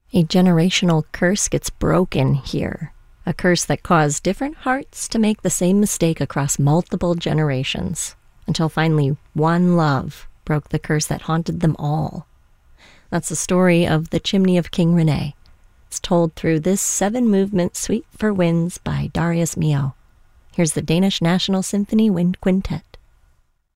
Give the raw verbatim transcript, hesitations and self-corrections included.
A generational curse gets broken here. A curse that caused different hearts to make the same mistake across multiple generations, until finally one love broke the curse that haunted them all. That's the story of The Chimney of King Rene. It's told through this seven-movement suite for winds by Darius Milhaud. Here's the Danish National Symphony Wind Quintet.